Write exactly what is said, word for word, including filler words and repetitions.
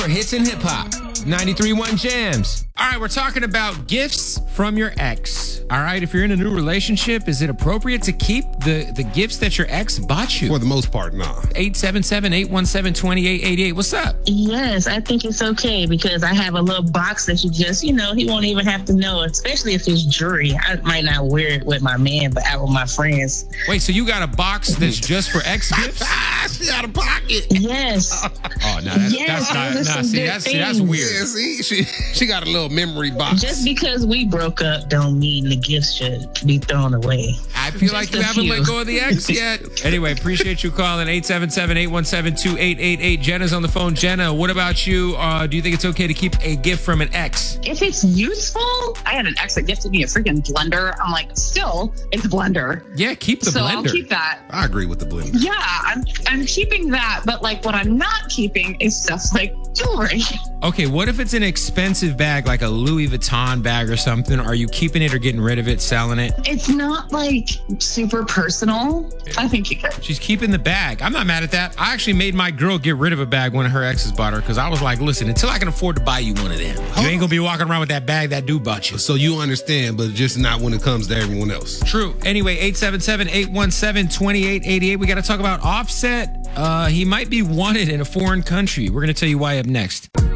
For hits and hip hop. ninety-three point one Jams. All right, we're talking about gifts from your ex. All right, if you're in a new relationship, is it appropriate to keep the, the gifts that your ex bought you? For the most part, nah. eight seven seven, eight one seven, two eight eight eight. What's up? Yes, I think it's okay because I have a little box that you just, you know, he won't even have to know, especially if it's jewelry. I might not wear it with my man, but out with my friends. Wait, so you got a box that's just for ex gifts? She out of pocket. Yes. Oh, no, that's, Yes, that's not, those are nah, some see, good that's, see, that's things. weird. Yeah, see, she, she got a little memory box. Just because we broke up don't mean the gifts should be thrown away. I feel Just like you a haven't few. let go of the ex yet. Anyway, appreciate you calling eight seven seven, eight one seven, two eight eight eight. Jenna's on the phone. Jenna, what about you? Uh, do you think it's okay to keep a gift from an ex? If it's useful, I had an ex that gifted me a freaking blender. I'm like, still, it's a blender. Yeah, keep the so blender. I'll keep that. I agree with the blender. Yeah, I'm I'm keeping that, but like what I'm not keeping is stuff like jewelry. Okay, what if it's an expensive bag, like a Louis Vuitton bag or something? Are you keeping it or getting rid of it, selling it? It's not like super personal. I think you could. She's keeping the bag. I'm not mad at that. I actually made my girl get rid of a bag one of her exes bought her because I was like, listen, until I can afford to buy you one of them, you ain't gonna be walking around with that bag that dude bought you. So you understand, but just not when it comes to everyone else. True. Anyway, eight seven seven, eight one seven, two eight eight eight. We got to talk about Offset. Uh, he might be wanted in a foreign country. We're going to tell you why up next.